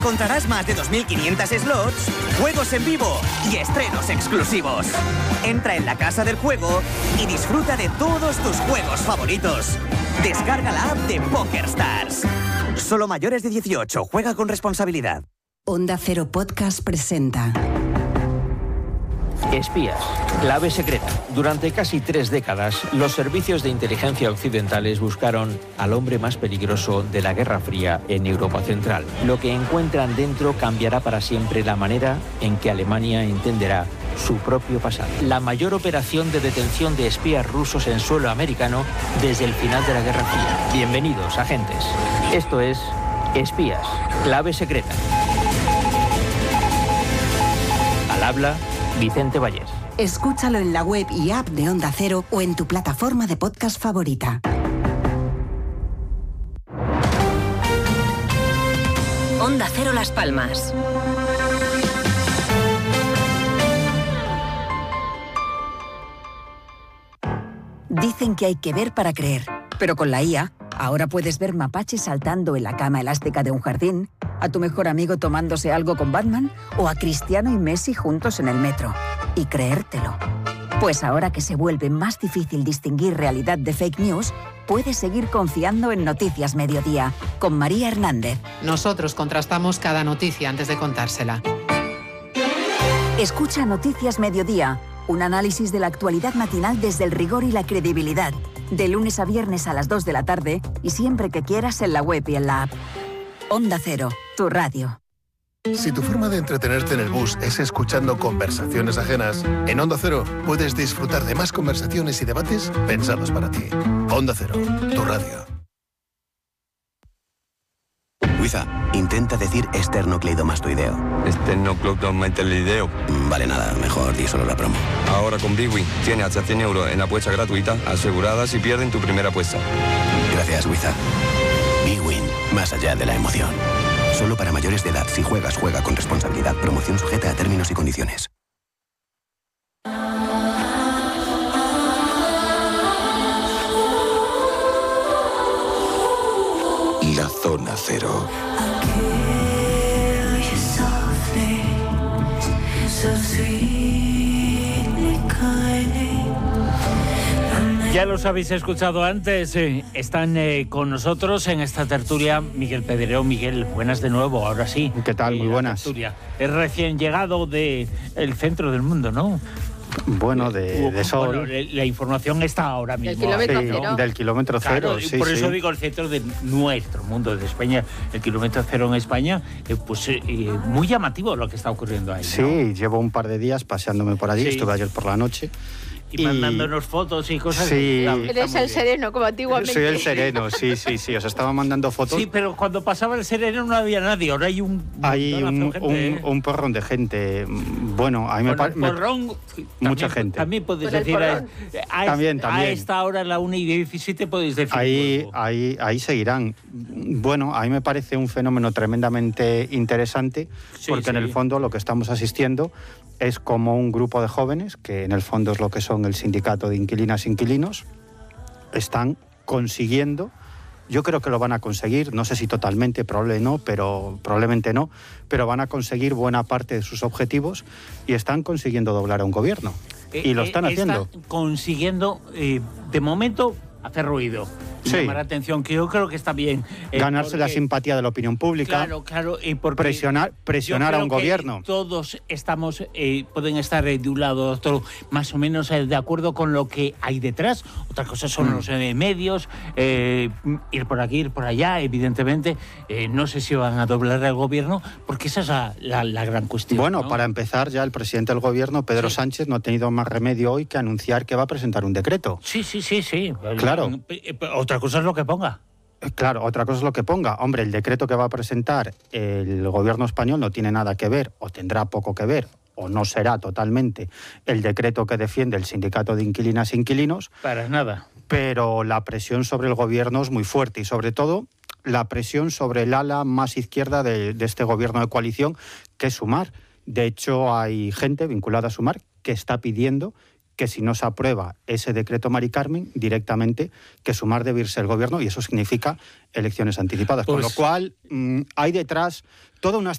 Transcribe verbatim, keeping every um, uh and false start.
Encontrarás más de dos mil quinientos slots, juegos en vivo y estrenos exclusivos. Entra en la casa del juego y disfruta de todos tus juegos favoritos. Descarga la app de PokerStars. Solo mayores de dieciocho. Juega con responsabilidad. Onda Cero Podcast presenta Espías, clave secreta. Durante casi tres décadas, los servicios de inteligencia occidentales buscaron al hombre más peligroso de la Guerra Fría en Europa Central. Lo que encuentran dentro cambiará para siempre la manera en que Alemania entenderá su propio pasado. La mayor operación de detención de espías rusos en suelo americano desde el final de la Guerra Fría. Bienvenidos, agentes. Esto es Espías, clave secreta. Al habla Vicente Vallés. Escúchalo en la web y app de Onda Cero o en tu plataforma de podcast favorita. Onda Cero Las Palmas. Dicen que hay que ver para creer, pero con la I A, ahora puedes ver mapaches saltando en la cama elástica de un jardín, a tu mejor amigo tomándose algo con Batman o a Cristiano y Messi juntos en el metro. Y creértelo. Pues ahora que se vuelve más difícil distinguir realidad de fake news, puedes seguir confiando en Noticias Mediodía, con María Hernández. Nosotros contrastamos cada noticia antes de contársela. Escucha Noticias Mediodía, un análisis de la actualidad matinal desde el rigor y la credibilidad. De lunes a viernes a las dos de la tarde y siempre que quieras en la web y en la app. Onda Cero, tu radio. Si tu forma de entretenerte en el bus es escuchando conversaciones ajenas, en Onda Cero puedes disfrutar de más conversaciones y debates pensados para ti. Onda Cero, tu radio. Luisa, intenta decir esternocleidomastoideo. Esternocleidomastoideo. Vale, nada, mejor di solo la promo. Ahora con Big Win tiene hasta cien euros en apuesta gratuita asegurada si pierden tu primera apuesta. Gracias, Luisa. Big Win, más allá de la emoción. Solo para mayores de edad. Si juegas, juega con responsabilidad. Promoción sujeta a términos y condiciones. La Zona Cero. Ya los habéis escuchado antes, eh, están eh, con nosotros en esta tertulia Miguel Pedrero. Miguel, buenas de nuevo, ahora sí. ¿Qué tal? Muy buenas. Tertulia. Es recién llegado del centro del mundo, ¿no? Bueno, de, de Sol. Bueno, la información está ahora mismo. Del kilómetro sí, cero. Del kilómetro cero, claro, sí, por eso sí. digo el centro de nuestro mundo, de España, el kilómetro cero en España, eh, pues eh, muy llamativo lo que está ocurriendo ahí, ¿no? Sí, llevo un par de días paseándome por allí, Sí. estuve ayer por la noche. Y, y mandándonos fotos y cosas. Sí. Está, Eres está el bien. sereno, como antiguamente. Soy el sereno, sí, sí, sí, os estaba mandando fotos. Sí, pero cuando pasaba el sereno no había nadie, ahora hay un Hay montonazo un, de gente, un, ¿eh? un porrón de gente. Bueno, a mí me Con el parece... porrón, mucha también, gente. También podéis Con el decir, a, porrón. a, También, a también. esta hora, a la una y diecisiete, podéis decir. Ahí, luego. ahí, ahí seguirán. Bueno, a mí me parece un fenómeno tremendamente interesante, Sí, porque sí. en el fondo lo que estamos asistiendo es como un grupo de jóvenes, que en el fondo es lo que son el sindicato de inquilinas e inquilinos, están consiguiendo, yo creo que lo van a conseguir, no sé si totalmente, probable no, pero probablemente no, pero van a conseguir buena parte de sus objetivos y están consiguiendo doblar a un gobierno. Eh, y lo eh, están haciendo. Están consiguiendo, eh, de momento, hacer ruido. Sí. Llamar la atención, que yo creo que está bien. eh, Ganarse la porque- simpatía de la opinión pública. Claro, claro. Y porque Presionar- presionar yo a un creo que gobierno. Todos estamos, eh, pueden estar eh, de un lado, otro, más o menos eh, de acuerdo con lo que hay detrás. Otra cosa son Mm. los eh, medios, eh, ir por aquí, ir por allá, evidentemente. Eh, no sé si van a doblar al gobierno, porque esa es la, la- la gran cuestión. Bueno, ¿no? para empezar, ya el presidente del gobierno, Pedro Sí. Sánchez, no ha tenido más remedio hoy que anunciar que va a presentar un decreto. Sí, sí, sí, sí. Claro. Eh, Otra cosa es lo que ponga. Eh, Claro, otra cosa es lo que ponga. Hombre, el decreto que va a presentar el gobierno español no tiene nada que ver, o tendrá poco que ver, o no será totalmente el decreto que defiende el sindicato de inquilinas e inquilinos, Para nada. pero la presión sobre el gobierno es muy fuerte y sobre todo la presión sobre el ala más izquierda de, de este gobierno de coalición, que es Sumar. De hecho, hay gente vinculada a Sumar que está pidiendo que si no se aprueba ese decreto Mari Carmen, directamente que Sumar debe irse el gobierno, y eso significa elecciones anticipadas. Pues... Con lo cual, mmm, hay detrás toda una